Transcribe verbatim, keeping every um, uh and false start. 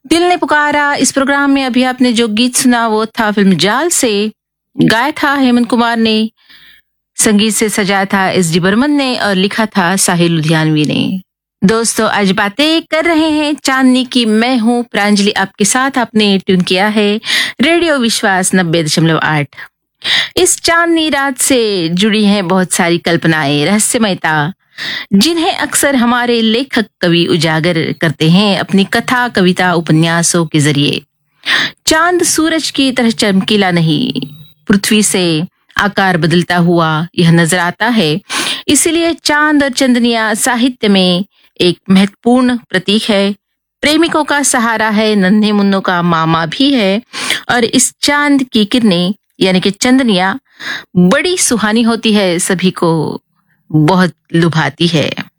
दिल ने पुकारा इस प्रोग्राम में अभी आपने जो गीत सुना वो था फिल्म जाल से। गाया था हेमंत कुमार ने, संगीत से सजाया था एस डी बर्मन ने और लिखा था साहिल लुधियानवी ने। दोस्तों आज बातें कर रहे हैं चांदनी की। मैं हूँ प्रांजलि आपके साथ। आपने ट्यून किया है रेडियो विश्वास नब्बे दशमलव आठ। इस चांदनी रात से जुड़ी हैं बहुत सारी कल्पनाएं, रहस्यमयता, जिन्हें अक्सर हमारे लेखक कवि उजागर करते हैं अपनी कथा, कविता, उपन्यासों के जरिए। चांद सूरज की तरह चमकीला नहीं, पृथ्वी से आकार बदलता हुआ यह नजर आता है। इसीलिए चांद और चंदनिया साहित्य में एक महत्वपूर्ण प्रतीक है। प्रेमिकों का सहारा है, नन्हे मुन्नों का मामा भी है। और इस चांद की किरणें यानी कि चंदनिया बड़ी सुहानी होती है, सभी को बहुत लुभाती है।